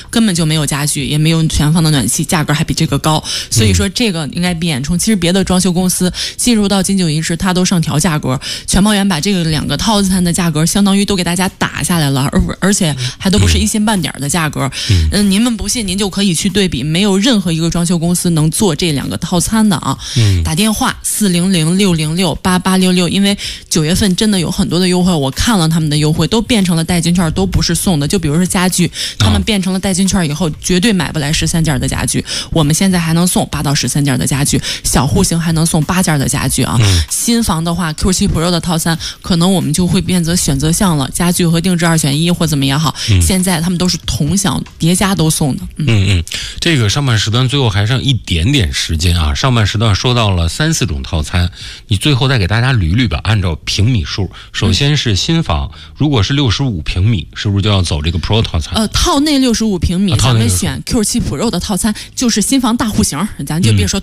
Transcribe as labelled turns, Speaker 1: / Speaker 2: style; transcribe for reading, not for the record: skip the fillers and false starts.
Speaker 1: 根本就没有家具，也没有全房的暖气，价格还比这个高。所以说这个应该闭眼冲。其实别的装修公司进入到金九银十，它都上调价格，全包圆把这个2个套餐的价格相当于都给大家打下来了，而且还都不是一星半点的价格。您们不信，您就可以去对比，没有任何一个装修公司能做这2个套餐的啊。打电话400-606-8866，因为9月份真的有很多的优惠，我看了他们的优惠都变成了代金券，都不是送的。就比如说家具，他们变成了代金券以后，绝对买不来13件的家具，我们现在还能送8到13件的家具，小户型还能送8件的家具啊。新房的话 Q7 Pro 的套餐，可能我们就会变成选择项了，家具和定制2选1或怎么也好，现在他们都是同享叠加都送的。
Speaker 2: 这个上半时段最后还剩一点点时间啊，上半时段说到了3、4种套餐，你最后再给大家捋捋吧，按照平米数。首先是新房，如果是65平米，是不是就要走这个 Pro 套餐？
Speaker 1: 套内65平米，咱们选 Q7 Pro 的套餐，就是新房大户型，咱就别说